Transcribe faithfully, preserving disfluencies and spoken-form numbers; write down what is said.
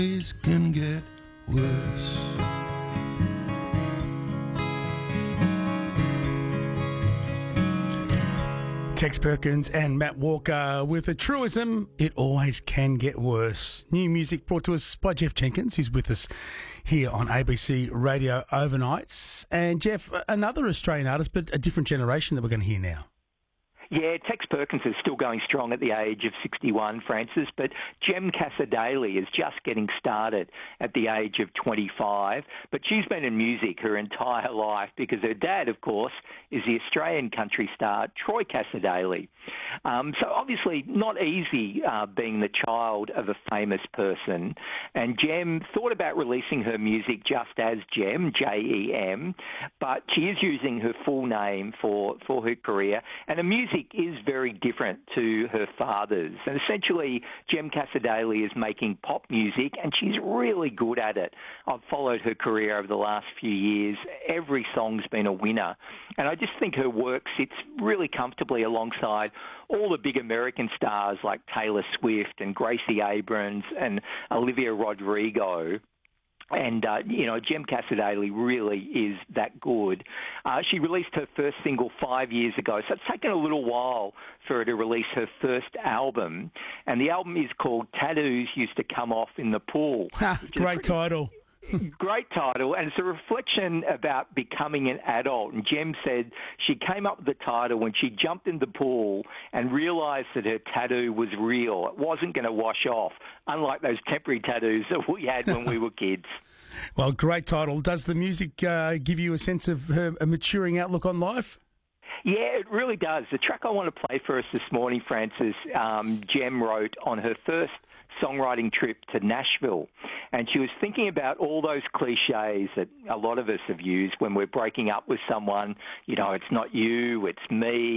Days can get worse. Tex Perkins and Matt Walker with a truism, it always can get worse. New music brought to us by Jeff Jenkins, who's with us here on A B C Radio Overnights. And Jeff, another Australian artist, but a different generation that we're going to hear now. Yeah, Tex Perkins is still going strong at the age of sixty-one, Francis, but Jem Cassar-Daley is just getting started at the age of twenty-five. But she's been in music her entire life because her dad, of course, is the Australian country star Troy Cassar-Daley. Um, so obviously not easy uh, being the child of a famous person. And Jem thought about releasing her music just as Jem, J E M, but she is using her full name for, for her career. And her music is very different to her father's. And essentially, Jem Cassar-Daley is making pop music, and she's really good at it. I've followed her career over the last few years. Every song's been a winner. And I just think her work sits really comfortably alongside all the big American stars like Taylor Swift and Gracie Abrams and Olivia Rodrigo. And, uh, you know, Jem Cassar-Daley really is that good. Uh, she released her first single five years ago, so it's taken a little while for her to release her first album. And the album is called Tattoos Used to Come Off in the Pool. Great pretty, title. Great title, and it's a reflection about becoming an adult. And Jem said she came up with the title when she jumped in the pool and realised that her tattoo was real. It wasn't going to wash off, unlike those temporary tattoos that we had when we were kids. Well, great title. Does the music uh, give you a sense of her a maturing outlook on life? Yeah, it really does. The track I want to play for us this morning, Francis, um, Jem wrote on her first songwriting trip to Nashville. And she was thinking about all those cliches that a lot of us have used when we're breaking up with someone. You know, it's not you, it's me.